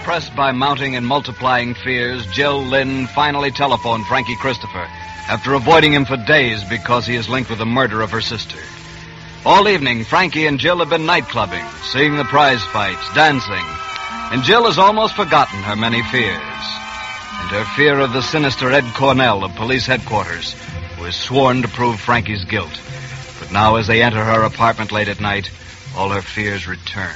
Pressed by mounting and multiplying fears, Jill Lynn finally telephoned Frankie Christopher after avoiding him for days because he is linked with the murder of her sister. All evening, Frankie and Jill have been night clubbing, seeing the prize fights, dancing, and Jill has almost forgotten her many fears. And her fear of the sinister Ed Cornell of police headquarters, who is sworn to prove Frankie's guilt. But now as they enter her apartment late at night, all her fears return.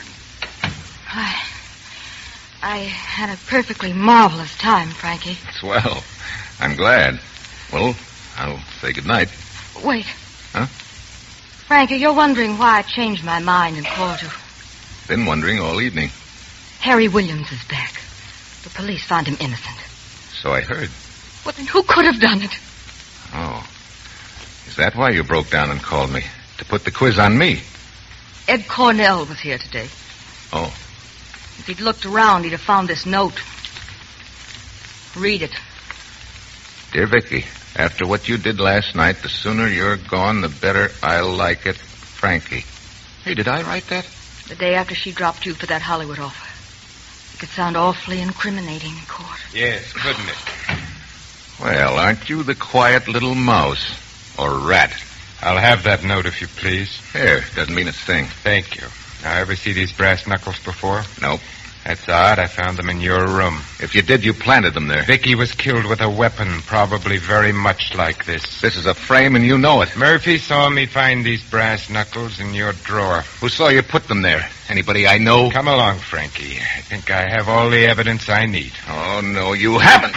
I had a perfectly marvelous time, Frankie. Swell. I'm glad. Well, I'll say goodnight. Wait. Huh? Frankie, you're wondering why I changed my mind and called you. Been wondering all evening. Harry Williams is back. The police found him innocent. So I heard. Well, then who could have done it? Oh. Is that why you broke down and called me? To put the quiz on me? Ed Cornell was here today. Oh. If he'd looked around, he'd have found this note. Read it. Dear Vicky, after what you did last night, the sooner you're gone, the better I'll like it. Frankie. Hey, did I write that? The day after she dropped you for that Hollywood offer. It could sound awfully incriminating in court. Yes, couldn't it? Well, aren't you the quiet little mouse? Or rat? I'll have that note, if you please. Here, doesn't mean a thing. Thank you. Now, ever see these brass knuckles before? Nope. That's odd. I found them in your room. If you did, you planted them there. Vicky was killed with a weapon, probably very much like this. This is a frame, and you know it. Murphy saw me find these brass knuckles in your drawer. Who saw you put them there? Anybody I know? Come along, Frankie. I think I have all the evidence I need. Oh, no, you haven't.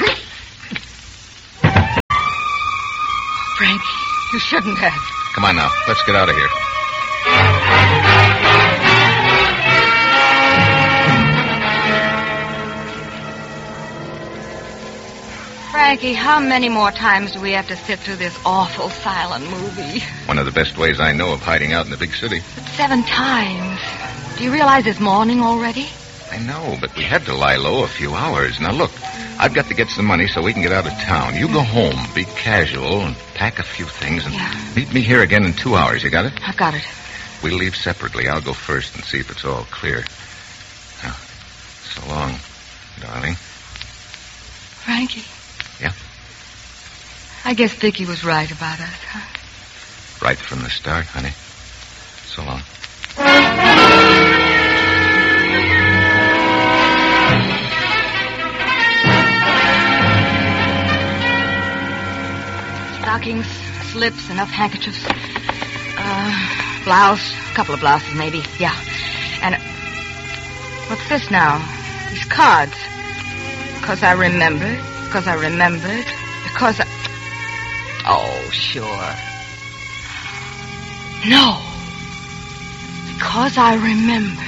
Frankie, you shouldn't have. Come on now. Let's get out of here. Frankie, how many more times do we have to sit through this awful silent movie? One of the best ways I know of hiding out in the big city. But 7 times. Do you realize it's morning already? I know, but we had to lie low a few hours. Now, look, I've got to get some money so we can get out of town. You go home, be casual, and pack a few things, and meet me here again in 2 hours. You got it? I've got it. We'll leave separately. I'll go first and see if it's all clear. Now, so long, darling. Frankie. Yeah? I guess Vicky was right about us, huh? Right from the start, honey. So long. Stockings, slips, enough handkerchiefs. Blouse, a couple of blouses maybe, yeah. And what's this now? These cards. Because I remembered. Oh, sure. No. Because I remembered.